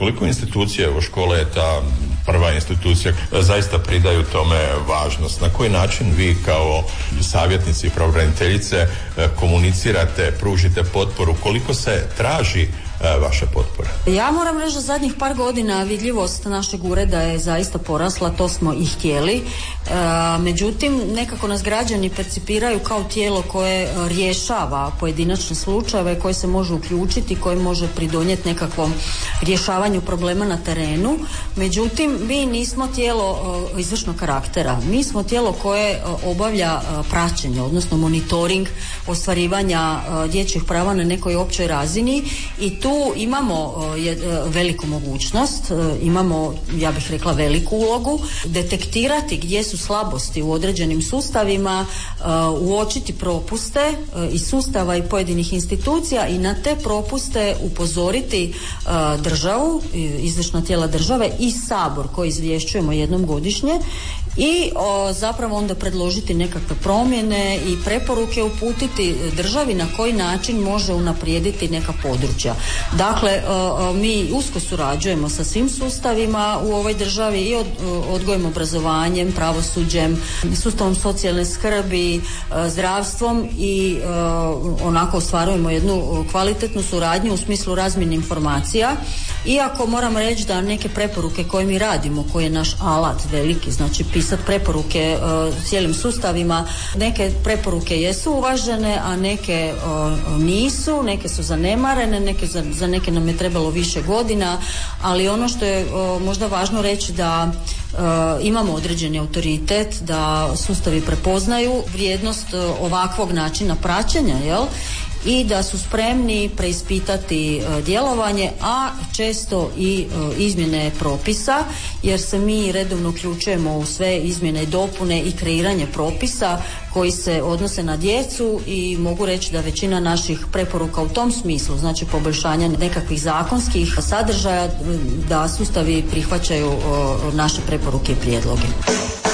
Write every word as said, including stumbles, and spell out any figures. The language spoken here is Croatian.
koliko institucije, evo škola je ta prva institucija, zaista pridaju tome važnost? Na koji način vi kao savjetnici i pravobraniteljice komunicirate, pružite potporu, koliko se traži vaše potpore? Ja moram reći da zadnjih par godina vidljivost našeg ureda je zaista porasla, to smo i htjeli. E, međutim, nekako nas građani percipiraju kao tijelo koje rješava pojedinačne slučajeve, koje se može uključiti, koje može pridonijeti nekakvom rješavanju problema na terenu. Međutim, mi nismo tijelo e, izvršnog karaktera. Mi smo tijelo koje e, obavlja e, praćenje, odnosno monitoring ostvarivanja e, dječjih prava na nekoj općoj razini i tu imamo je, veliku mogućnost, imamo, ja bih rekla, veliku ulogu, detektirati gdje su slabosti u određenim sustavima, uočiti propuste iz sustava i pojedinih institucija i na te propuste upozoriti državu, izvršna tijela države i Sabor koji izvješćujemo jednom godišnje i o, zapravo onda predložiti nekakve promjene i preporuke uputiti državi na koji način može unaprijediti neka područja. Dakle, o, mi usko surađujemo sa svim sustavima u ovoj državi i od, odgojem, obrazovanjem, pravosuđem, sustavom socijalne skrbi, zdravstvom i o, onako ostvarujemo jednu kvalitetnu suradnju u smislu razmjene informacija. Iako moram reći da neke preporuke koje mi radimo, koji je naš alat veliki, znači pisati preporuke uh, cijelim sustavima, neke preporuke jesu uvažene, a neke uh, nisu, neke su zanemarene, neke za, za neke nam je trebalo više godina, ali ono što je uh, možda važno reći da uh, imamo određeni autoritet, da sustavi prepoznaju vrijednost uh, ovakvog načina praćenja, jel? I da su spremni preispitati e, djelovanje, a često i e, izmjene propisa, jer se mi redovno uključujemo u sve izmjene i dopune i kreiranje propisa koji se odnose na djecu i mogu reći da većina naših preporuka u tom smislu, znači poboljšanja nekakvih zakonskih sadržaja, da sustavi prihvaćaju o, naše preporuke i prijedloge.